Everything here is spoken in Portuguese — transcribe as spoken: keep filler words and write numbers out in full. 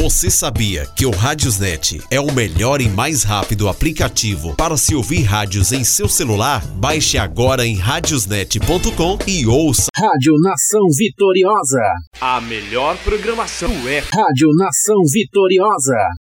Você sabia que o Radiosnet é o melhor e mais rápido aplicativo para se ouvir rádios em seu celular? Baixe agora em radiosnet ponto com e ouça Rádio Nação Vitoriosa. A melhor programação é Rádio Nação Vitoriosa.